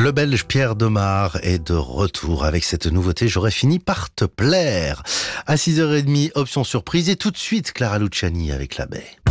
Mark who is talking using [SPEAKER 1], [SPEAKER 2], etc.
[SPEAKER 1] Le Belge Pierre Demar est de retour avec cette nouveauté. J'aurais fini par te plaire. À 6h30, option surprise. Et tout de suite, Clara Luciani avec La Baie.